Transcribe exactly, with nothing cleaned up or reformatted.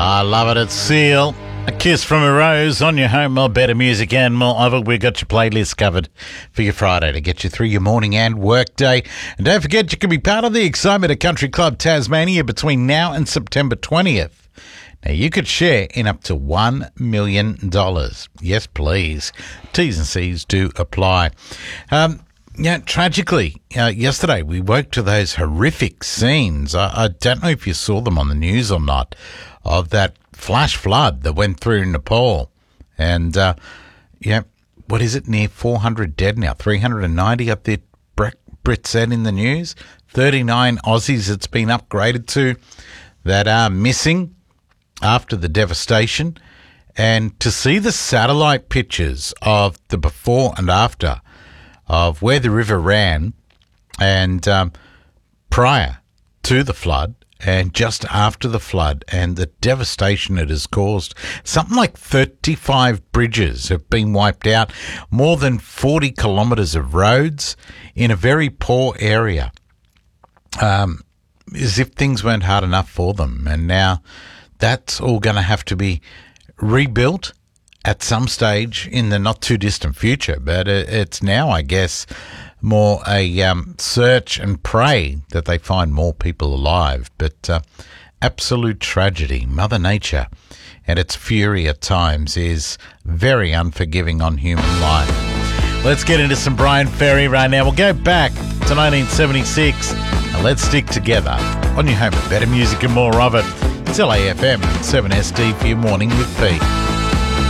I love it. It's Seal. A kiss from a rose on your home. More better music and more of it. We've got your playlist covered for your Friday to get you through your morning and work day. And don't forget, you can be part of the excitement at Country Club Tasmania between now and September twentieth. Now, you could share in up to one million dollars. Yes, please. T's and C's do apply. Um, yeah, tragically, uh, yesterday we woke to those horrific scenes. I, I don't know if you saw them on the news or not, of that flash flood that went through Nepal. And, uh, yeah, what is it, near four hundred dead now, three hundred ninety up there, Brit said in the news. thirty-nine Aussies it's been upgraded to that are missing after the devastation. And to see the satellite pictures of the before and after of where the river ran and um, prior to the flood, and just after the flood, and the devastation it has caused. Something like thirty-five bridges have been wiped out, more than forty kilometres of roads in a very poor area, um, as if things weren't hard enough for them. And now that's all going to have to be rebuilt at some stage in the not-too-distant future. But it's now, I guess, more a um, search and pray that they find more people alive. But uh, absolute tragedy. Mother Nature and its fury at times is very unforgiving on human life. Let's get into some Brian Ferry right now. We'll go back to nineteen seventy-six and let's stick together on your home of better music and more of it. It's L A F M seven S D for your morning with Pete.